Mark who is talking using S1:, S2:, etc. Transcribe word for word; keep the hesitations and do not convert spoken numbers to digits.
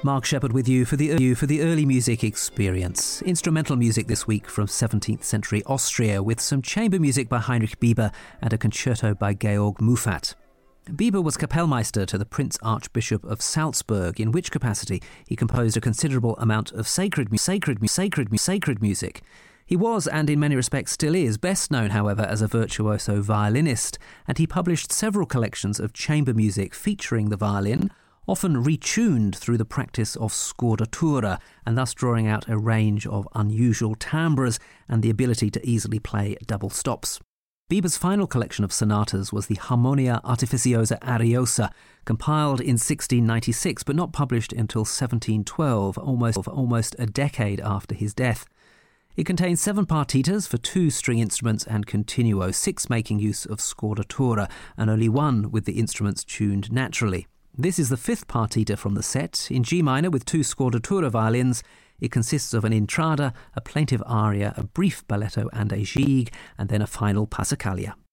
S1: Mark Shepherd with you for the you for the early music experience. Instrumental music this week from seventeenth century Austria with some chamber music by Heinrich Bieber and a concerto by Georg Muffat. Bieber was Kapellmeister to the Prince Archbishop of Salzburg, in which capacity he composed a considerable amount of sacred, sacred, sacred, sacred music. He was, and in many respects still is, best known, however, as a virtuoso violinist, and he published several collections of chamber music featuring the violin, often retuned through the practice of scordatura, and thus drawing out a range of unusual timbres and the ability to easily play double stops. Bieber's final collection of sonatas was the Harmonia Artificiosa Ariosa, compiled in sixteen ninety-six but not published until seventeen twelve, almost, almost a decade after his death. It contains seven partitas for two string instruments and continuo, six making use of scordatura, and only one with the instruments tuned naturally. This is the fifth partita from the set, in G minor with two scordatura violins. It consists of an intrada, a plaintive aria, a brief balletto and a gigue, and then a final passacaglia.